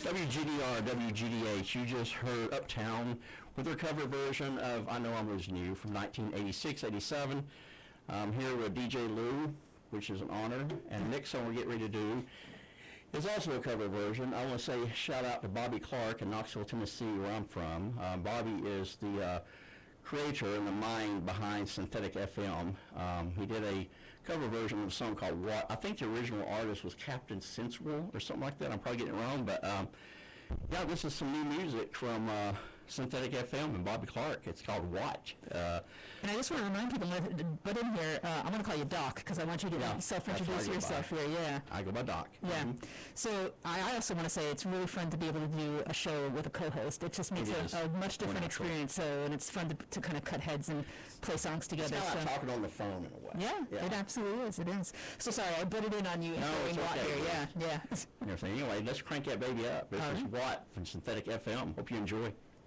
WGDR, WGDH, you just heard Uptown with their cover version of I Know I'm Losing You from 1986-87. Here with DJ Lou, which is an honor, and next song we're getting ready to do is also a cover version. I want to say shout out to Bobby Clark in Knoxville, Tennessee, where I'm from. Bobby is the creator and the mind behind Synthetic FM. He did a cover version of a song called What. I think the original artist was Captain Sensible or something like that. I'm probably getting it wrong, but yeah, this is some new music from Synthetic FM and Bobby Clark. It's called What. And I just want to remind people, but in here, I'm going to call you Doc because I want you to self-introduce yourself here. Yeah. I go by Doc. Yeah. Mm-hmm. So I also want to say it's really fun to be able to do a show with a co-host. It just makes a much different experience. So, and it's fun to kind of cut heads and play songs together. It's kind of like talking on the phone in a way. Yeah, it absolutely is. It is. So sorry, I butted in on you. No, it's okay. Here. Yeah. Anyway, let's crank that baby up. This is What from Synthetic FM. Hope you enjoy.